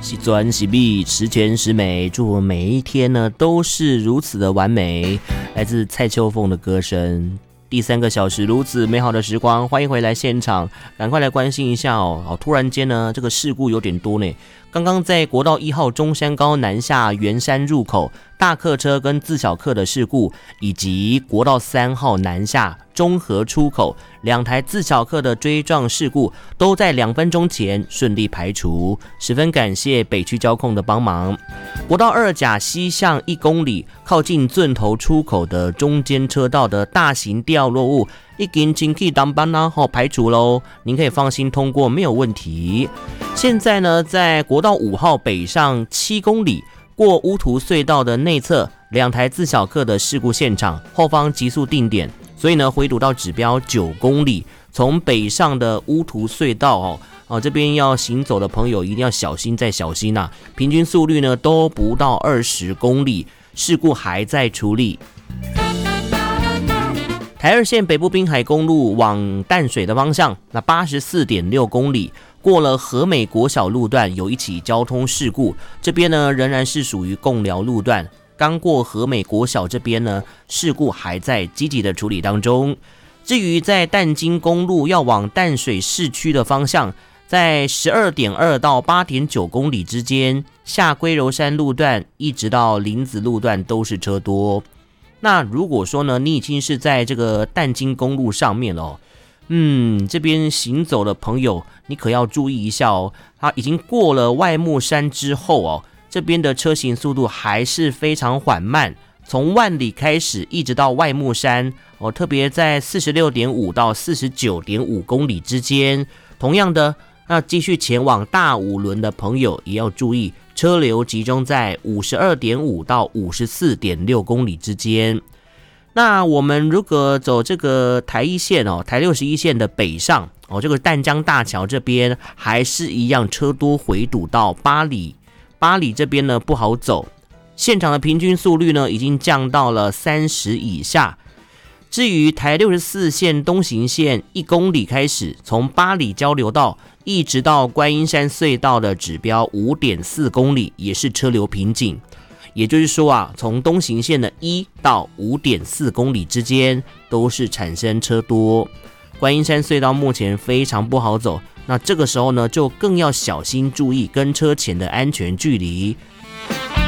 是专是美，十全十美，祝每一天呢都是如此的完美。来自蔡秋凤的歌声。第3个小时如此美好的时光，欢迎回来现场，赶快来关心一下哦。突然间呢，这个事故有点多呢。刚刚在国道1号中山高南下圆山入口大客车跟自小客的事故，以及国道3号南下中和出口2台自小客的追撞事故，都在2分钟前顺利排除，十分感谢北区交控的帮忙。国道2甲西向1公里，靠近圳头出口的中间车道的大型掉落物已经清气当班排除喽，您可以放心通过，没有问题。现在呢，在国道5号北上7公里，过乌涂隧道的内侧2台自小客的事故现场，后方急速定点，所以呢回堵到指标9公里，从北上的乌涂隧道这边要行走的朋友一定要小心再小心啊！平均速率呢都不到20公里，事故还在处理。台2线北部滨海公路往淡水的方向，那84.6公里，过了和美国小路段有一起交通事故，这边呢仍然是属于共寮路段，刚过和美国小这边呢，事故还在积极的处理当中。至于在淡金公路要往淡水市区的方向，在12.2到8.9公里之间，下龟柔山路段一直到林子路段都是车多。那如果说呢，你已经是在这个淡金公路上面了这边行走的朋友，你可要注意一下哦。它已经过了外木山之后这边的车行速度还是非常缓慢，从万里开始一直到外木山特别在46.5到49.5公里之间。同样的，那继续前往大五轮的朋友也要注意，车流集中在52.5到54.6公里之间。那我们如果走这个台1线台61线的北上这个淡江大桥这边还是一样车多回堵到八里这边呢不好走，现场的平均速率呢已经降到了30以下。至于台64线东行线1公里开始，从八里交流道一直到观音山隧道的指标5.4公里，也是车流瓶颈。也就是说从东行线的1到5.4公里之间都是产生车多。观音山隧道目前非常不好走，那这个时候呢就更要小心注意跟车前的安全距离。